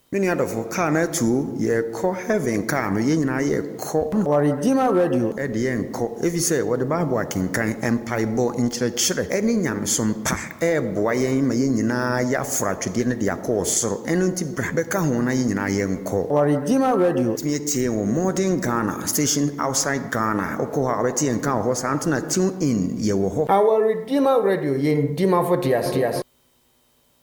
Many other for car na too, ye call heaven car, no yen ye call or Redeemer Radio at the end call. If you say what the Bible can empire bo in church, any yam some pa, boy, my yina ya frat to dinner the course, so enunti brabeka hona yina yen call. Or Redeemer Radio, me or modern Ghana, station outside Ghana, Okoha, Betty and Cow, Santana tune in, ye wo. Our Redeemer Radio, yen Dima for Tias.